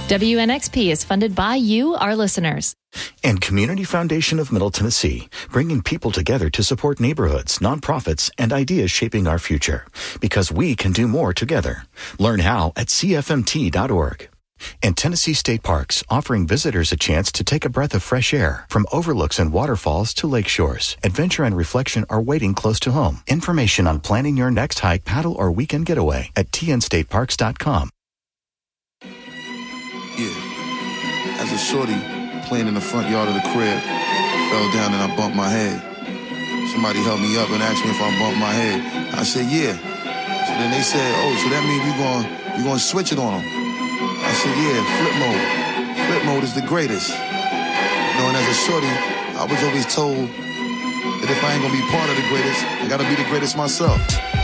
WNXP is funded by you, our listeners. And Community Foundation of Middle Tennessee, bringing people together to support neighborhoods, nonprofits, and ideas shaping our future. Because we can do more together. Learn how at cfmt.org. And Tennessee State Parks, offering visitors a chance to take a breath of fresh air. From overlooks and waterfalls to lake shores, adventure and reflection are waiting close to home. Information on planning your next hike, paddle, or weekend getaway at tnstateparks.com. Yeah. As a shorty playing in the front yard of the crib, fell down and I bumped my head. Somebody helped me up and asked me if I bumped my head. I said, yeah. So then they said, oh, so that means you gonna switch it on them. I said, yeah, flip mode. Flip mode is the greatest. You know, and as a shorty, I was always told that if I ain't gonna be part of the greatest, I gotta be the greatest myself.